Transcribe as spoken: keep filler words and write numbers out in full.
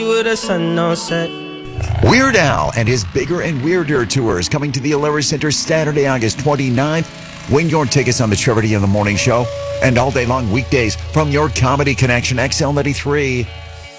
with a sun no set. Weird Al and his Bigger and Weirder tour is coming to the Alerus Center Saturday, August twenty-ninth. Win your tickets on the Trevor D in the Morning Show and all day long weekdays from your Comedy Connection X L ninety-three.